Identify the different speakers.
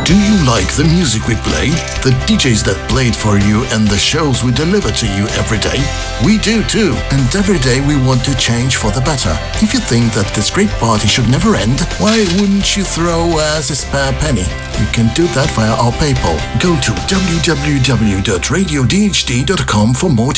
Speaker 1: Do you like the music we play? The DJs that play it for you and the shows we deliver to you every day? We do too, and every day we want to change for the better. If you think that this great party should never end, why wouldn't you throw us a spare penny? You can do that via our PayPal. Go to www.radiodhd.com for more